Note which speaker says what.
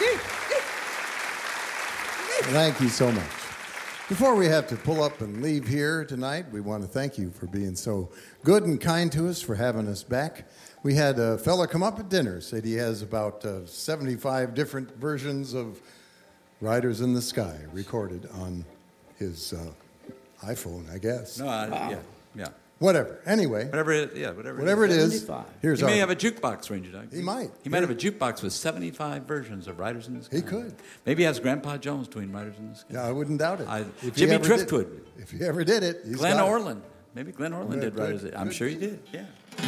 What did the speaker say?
Speaker 1: Thank you so much. Before we have to pull up and leave here tonight, we want to thank you for being so good and kind to us, for having us back. We had a fella come up at dinner, said he has about 75 different versions of Riders in the Sky recorded on his iPhone, I guess.
Speaker 2: No, yeah.
Speaker 1: Whatever. Anyway.
Speaker 2: Whatever it is.
Speaker 3: 75.
Speaker 1: Here's
Speaker 2: He may have a jukebox, Ranger Doug.
Speaker 1: He might.
Speaker 2: He might have a jukebox with 75 versions of Riders in the Sky.
Speaker 1: He could.
Speaker 2: Maybe he has Grandpa Jones doing Riders in the Sky.
Speaker 1: Yeah, I wouldn't doubt it.
Speaker 2: Jimmy Driftwood.
Speaker 1: If he ever did it, he's
Speaker 2: Glenn
Speaker 1: got it.
Speaker 2: Orland. Maybe Glenn Orland did Riders. I'm sure he did. Yeah.